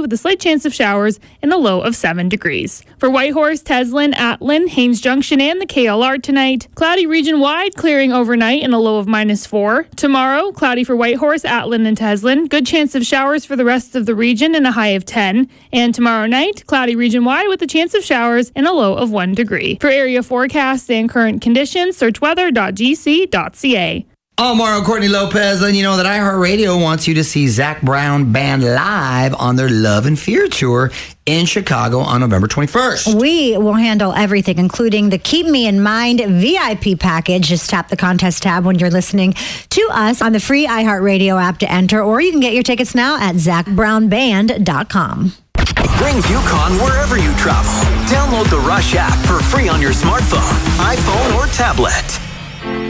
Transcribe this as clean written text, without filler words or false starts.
with a slight chance of showers and a low of 7 degrees. For Whitehorse, Teslin, Atlin, Haines Junction, and the KLR tonight, cloudy region-wide, clearing overnight and a low of -4. Tomorrow, cloudy for Whitehorse, Atlin, and Teslin. Good chance of showers for the rest of the region and a high of 10. And tomorrow night, cloudy region-wide with a chance of showers and a low of 1 degree. For area forecasts and current conditions, search weather.gc.ca. I'm Mario Courtney Lopez, and you know that iHeartRadio wants you to see Zac Brown Band live on their Love and Fear tour in Chicago on November 21st. We will handle everything, including the Keep Me in Mind VIP package. Just tap the contest tab when you're listening to us on the free iHeartRadio app to enter, or you can get your tickets now at ZacBrownBand.com. Bring UConn wherever you travel. Download the Rush app for free on your smartphone, iPhone, or tablet.